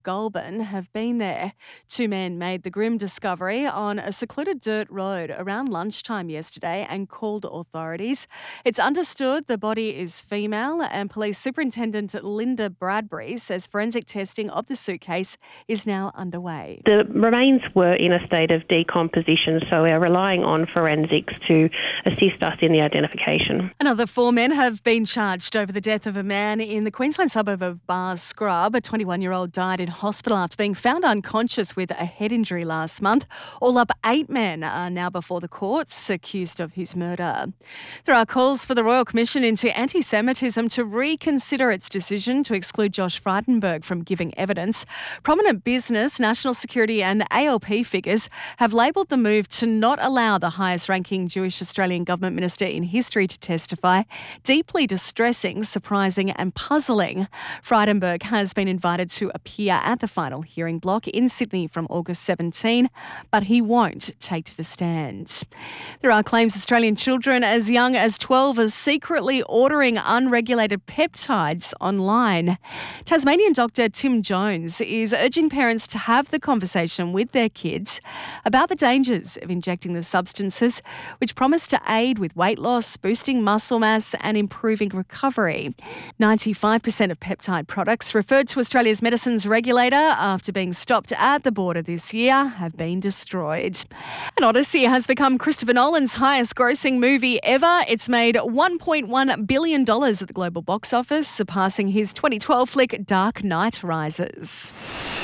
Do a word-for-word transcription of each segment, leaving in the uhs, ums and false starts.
Goulburn have been there. Two men made the grim discovery on a secluded dirt road around lunchtime yesterday and called authorities. It's understood the body is female, and Police Superintendent Linda Bradbury says forensic testing of the suitcase is now underway. The remains were in a state of decomposition, so we're relying on forensics to assist us in the identification. Another four men have been charged over the death of a man in the Queensland suburb of Bars Scrub. A twenty-one-year-old died in hospital after being found unconscious with a head injury last month. All up, eight men are now before the courts accused of his murder. There are calls for the Royal Commission into Anti-Semitism to reconsider its decision to exclude Josh Frydenberg from giving evidence. Prominent business, national security and A L P figures have labelled the move to not allow the highest-ranking Jewish Australian government minister in history to testify deeply distressing, surprising and puzzling. Frydenberg has been invited to appear at the final hearing block in Sydney from August seventeenth, but he won't take to the stand. There are claims Australian children as young as twelve are secretly ordering unregulated peptides online. Tasmanian doctor Tim Jones is urging parents to have the conversation with their kids about the dangers of injecting the substances, which promise to aid with weight loss, boosting muscle mass and improving recovery. ninety-five percent of peptide products referred to Australia's medicines regulator after being stopped at the border this year have been destroyed. And Odyssey has become Christopher Nolan's highest grossing movie ever. It's made one point one billion dollars at the global box office, surpassing his twenty twelve flick Dark Knight Rises.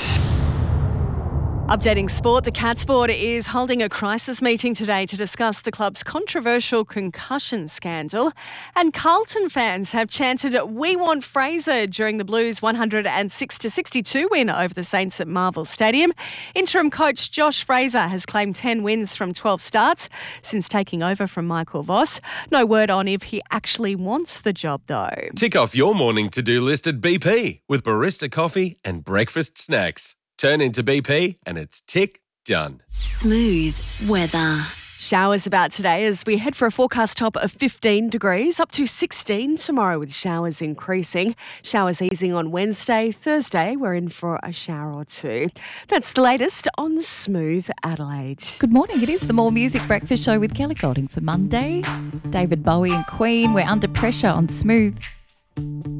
Updating sport, the Catsport is holding a crisis meeting today to discuss the club's controversial concussion scandal. And Carlton fans have chanted, "We want Fraser," during the Blues' one hundred six to sixty-two win over the Saints at Marvel Stadium. Interim coach Josh Fraser has claimed ten wins from twelve starts since taking over from Michael Voss. No word on if he actually wants the job, though. Tick off your morning to-do list at B P with barista coffee and breakfast snacks. Turn into B P and it's tick done. Smooth weather. Showers about today as we head for a forecast top of fifteen degrees, up to sixteen tomorrow with showers increasing. Showers easing on Wednesday. Thursday, we're in for a shower or two. That's the latest on Smooth Adelaide. Good morning. It is the More Music Breakfast Show with Kelly Golding for Monday. David Bowie and Queen, we're under pressure on Smooth.